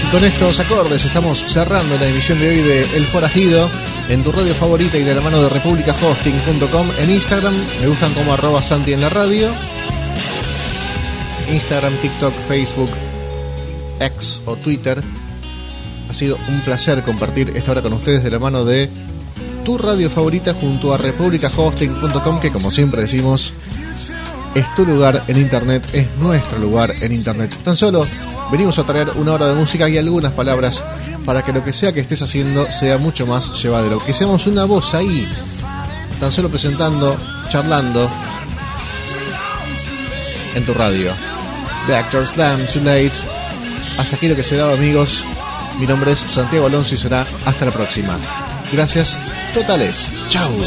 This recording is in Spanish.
Con estos acordes estamos cerrando la emisión de hoy de El Forajido en tu radio favorita y de la mano de republicahosting.com. En Instagram me buscan como @Santi en la radio. Instagram, TikTok, Facebook, X o Twitter. Ha sido un placer compartir esta hora con ustedes de la mano de tu radio favorita junto a republicahosting.com, que como siempre decimos es tu lugar en internet, es nuestro lugar en internet. Tan solo venimos a traer una hora de música y algunas palabras para que lo que sea que estés haciendo sea mucho más llevadero. Que seamos una voz ahí, tan solo presentando, charlando en tu radio. The Actors Slam, Too Late. Hasta aquí lo que se daba, amigos. Mi nombre es Santiago Alonso y será hasta la próxima. Gracias totales. Chau.